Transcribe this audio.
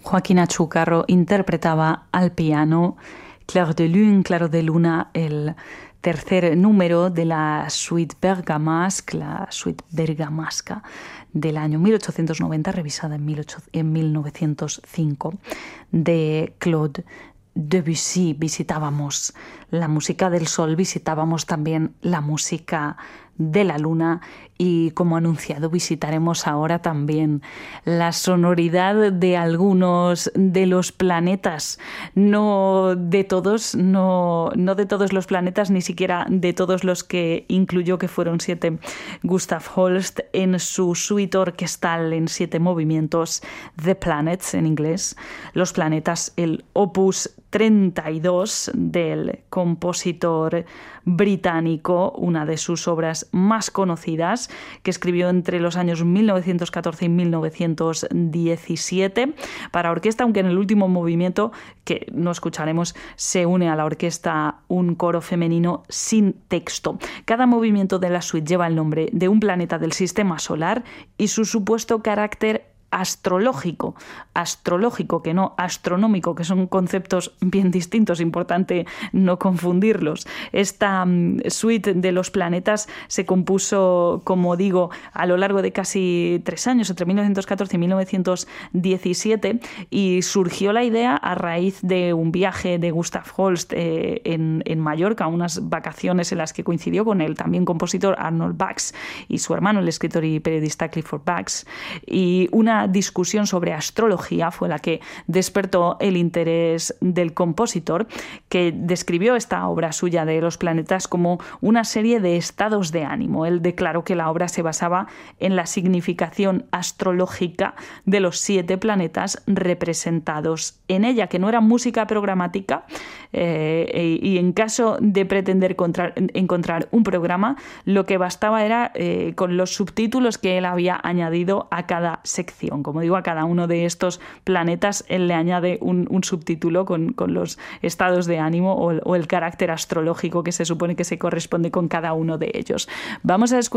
Joaquín Achúcarro interpretaba al piano Clair de Lune, Claro de Luna, el tercer número de la suite bergamasque, la suite bergamasca del año 1890, revisada en 1905, de Claude Debussy. Visitábamos la música del sol, visitábamos también la música de la luna y, como anunciado, visitaremos ahora también la sonoridad de algunos de los planetas, no de todos los planetas, ni siquiera de todos los que incluyó, que fueron 7, Gustav Holst en su suite orquestal en 7 movimientos, The Planets en inglés, los planetas, el opus 32 del compositor británico, una de sus obras más conocidas, que escribió entre los años 1914 y 1917 para orquesta, aunque en el último movimiento, que no escucharemos, se une a la orquesta un coro femenino sin texto. Cada movimiento de la suite lleva el nombre de un planeta del sistema solar y su supuesto carácter astrológico, que no astronómico, que son conceptos bien distintos, importante no confundirlos. Esta suite de los planetas se compuso, como digo, a lo largo de casi 3 años, entre 1914 y 1917, y surgió la idea a raíz de un viaje de Gustav Holst en Mallorca, unas vacaciones en las que coincidió con el también compositor Arnold Bax y su hermano, el escritor y periodista Clifford Bax, y una discusión sobre astrología fue la que despertó el interés del compositor, que describió esta obra suya de los planetas como una serie de estados de ánimo. Él declaró que la obra se basaba en la significación astrológica de los 7 planetas representados en ella, que no era música programática, y en caso de pretender encontrar un programa, lo que bastaba era con los subtítulos que él había añadido a cada sección. Como digo, a cada uno de estos planetas él le añade un subtítulo con los estados de ánimo o el carácter astrológico que se supone que se corresponde con cada uno de ellos. Vamos a escuchar